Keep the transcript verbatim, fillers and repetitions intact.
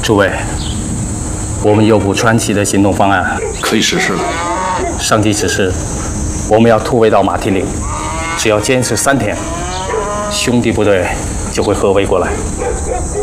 诸位，我们有部传奇的行动方案， 可以实施了。 上级指示，我们要突围到马蹄岭，只要坚持三天，兄弟部队就会合围过来。